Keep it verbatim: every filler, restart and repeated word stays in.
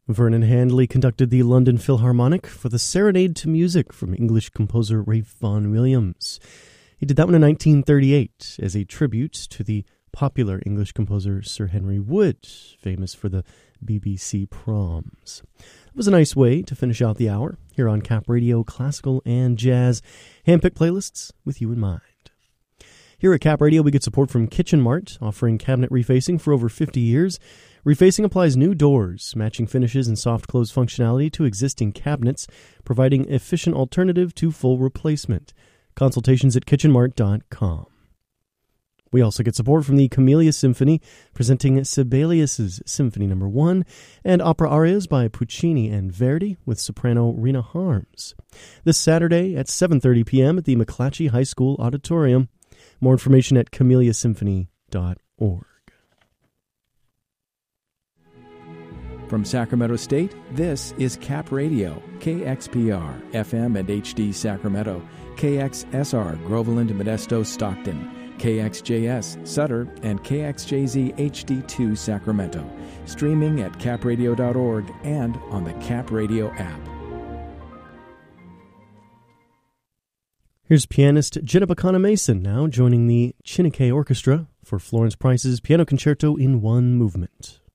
Vernon Handley conducted the London Philharmonic for the Serenade to Music from English composer Ralph Vaughan Williams. He did that one in nineteen thirty-eight as a tribute to the popular English composer Sir Henry Wood, famous for the B B C Proms. It was a nice way to finish out the hour here on Cap Radio, classical and jazz, handpicked playlists with you in mind. Here at Cap Radio, we get support from Kitchen Mart, offering cabinet refacing for over fifty years. Refacing applies new doors, matching finishes and soft close functionality to existing cabinets, providing efficient alternative to full replacement. Consultations at kitchen mart dot com. We also get support from the Camellia Symphony, presenting Sibelius' Symphony Number One and opera arias by Puccini and Verdi with soprano Rena Harms. This Saturday at seven thirty p.m. at the McClatchy High School Auditorium. More information at camellia symphony dot org. From Sacramento State, this is Cap Radio, K X P R, F M and H D Sacramento, K X S R, Groveland, Modesto, Stockton, K X J S, Sutter, and K X J Z H D two Sacramento. Streaming at cap radio dot org and on the Cap Radio app. Here's pianist Jenna Bacana Mason now joining the Chineke Orchestra for Florence Price's Piano Concerto in One Movement.